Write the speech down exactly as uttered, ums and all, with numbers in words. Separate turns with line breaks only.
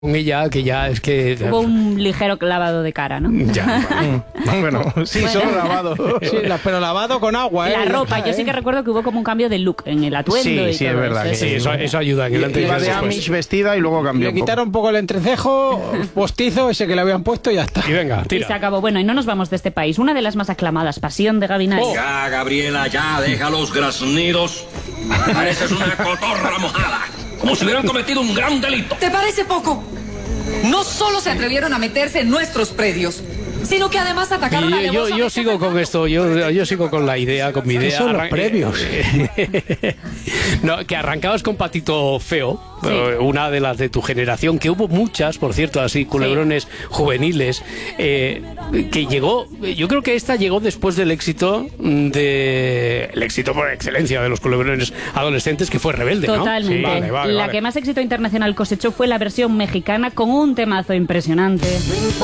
con ella, que ya es que...
Hubo un ligero lavado de cara, ¿no?
Ya,
bueno, sí,
Bueno.
solo lavado.
Sí, la- pero lavado con agua, ¿eh?
La ropa,
Ya
yo
está,
sí que
¿eh?
recuerdo que hubo como un cambio de look en el atuendo
Sí,
y
sí,
todo
es verdad
eso.
que
sí, eso, eso ayuda en el antes y
Iba
el
de
después.
Amish vestida y luego cambió
Le
un poco.
quitaron un poco el entrecejo postizo, ese que le habían puesto y ya está.
Y venga,
Y se
tira.
acabó. Bueno, y no nos vamos de este país. Una de las más aclamadas, Pasión de Gavilanes.
Oh.
Ya, Gabriela, ya, deja los graznidos. Pareces una cotorra mojada. Como si hubieran cometido un gran delito.
¿Te parece poco? No solo se atrevieron a meterse en nuestros predios, sino que además atacaron
Y yo, yo,
alevosamente
yo sigo con esto, yo, yo sigo con la idea, con mi idea.
son los
Arran-
previos?
No, que arrancabas con Patito Feo,
Sí.
eh, una de las de tu generación, que hubo muchas, por cierto, así, culebrones juveniles, eh, que llegó, yo creo que esta llegó después del éxito de, el éxito por excelencia de los culebrones adolescentes, que fue Rebelde, ¿no?
Totalmente.
Sí, vale, vale,
la
vale.
que más éxito internacional cosechó fue la versión mexicana con un temazo impresionante.